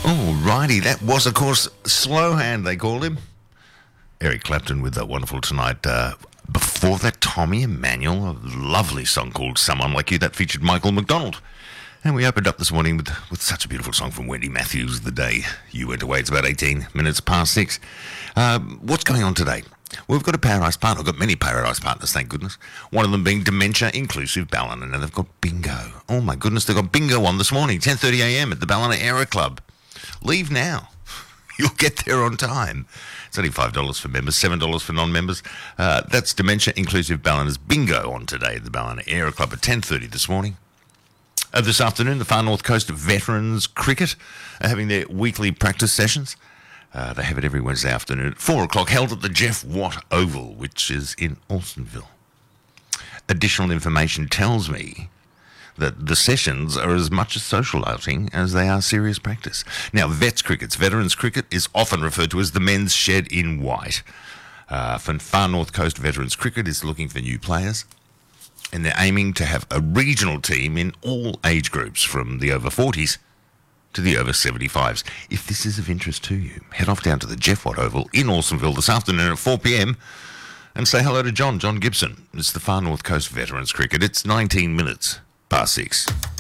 Alrighty, that was, of course, Slow Hand, they called him. Eric Clapton with that wonderful Tonight. Before that, Tommy Emmanuel, a lovely song called Someone Like You that featured Michael McDonald. And we opened up this morning with such a beautiful song from Wendy Matthews, The Day You Went Away. It's about 18 minutes past 6. What's going on today? We've got a Paradise partner. I've got many Paradise partners, thank goodness. One of them being Dementia Inclusive Ballina, and they've got bingo. Oh my goodness, they've got bingo on this morning, 10:30 a.m. at the Ballina Era Club. Leave now. You'll get there on time. It's only $5 for members, $7 for non-members. That's Dementia Inclusive Ballina's bingo on today at the Ballina Era Club at 10:30 this morning. This afternoon, the Far North Coast Veterans Cricket are having their weekly practice sessions. They have it every Wednesday afternoon at 4 o'clock, held at the Jeff Watt Oval, which is in Alstonville. Additional information tells me that the sessions are as much a social outing as they are serious practice. Now, veterans cricket, is often referred to as the men's shed in white. Far North Coast Veterans Cricket is looking for new players, and they're aiming to have a regional team in all age groups, from the over 40s to the over 75s. If this is of interest to you, head off down to the Jeff Watt Oval in Alstonville this afternoon at 4 p.m. and say hello to John Gibson. It's the Far North Coast Veterans Cricket. It's 19 minutes past 6.